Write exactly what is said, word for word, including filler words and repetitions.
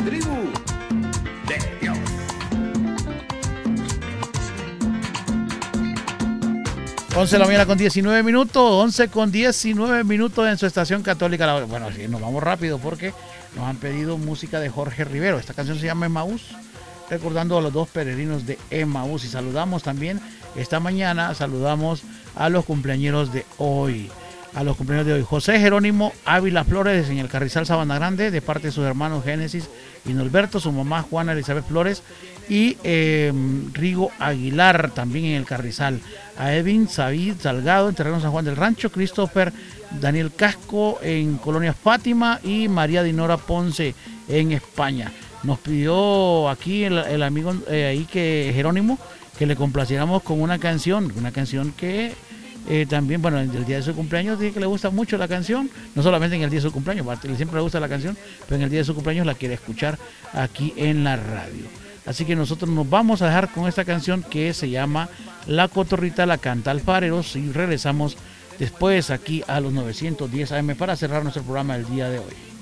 tribu de Dios. once de la mañana con diecinueve minutos, once con diecinueve minutos en su estación católica. Bueno, sí, nos vamos rápido porque nos han pedido música de Jorge Rivero. Esta canción se llama Emaús, recordando a los dos peregrinos de Emaús. Y saludamos también esta mañana, saludamos a los cumpleañeros de hoy. A los cumpleaños de hoy, José Jerónimo Ávila Flores en el Carrizal Sabana Grande, de parte de sus hermanos Génesis y Norberto, su mamá Juana Elizabeth Flores y eh, Rigo Aguilar también en el Carrizal. A Edwin Savid Salgado en Terreno San Juan del Rancho, Christopher Daniel Casco en Colonia Fátima y María Dinora Ponce en España. Nos pidió aquí el, el amigo eh, ahí que Jerónimo que le complaciéramos con una canción, una canción que Eh, también, bueno, en el día de su cumpleaños dice que le gusta mucho la canción, no solamente en el día de su cumpleaños, siempre le gusta la canción, pero en el día de su cumpleaños la quiere escuchar aquí en la radio. Así que nosotros nos vamos a dejar con esta canción que se llama La Cotorrita la canta Alfareros y regresamos después aquí a los novecientos diez A M para cerrar nuestro programa del día de hoy.